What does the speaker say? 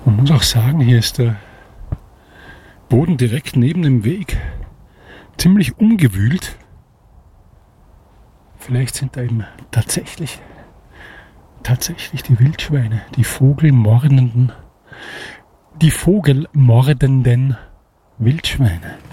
Man muss auch sagen, hier ist der Boden direkt neben dem Weg ziemlich umgewühlt. Vielleicht sind da eben tatsächlich die Wildschweine, die vogelmordenden Wildschweine.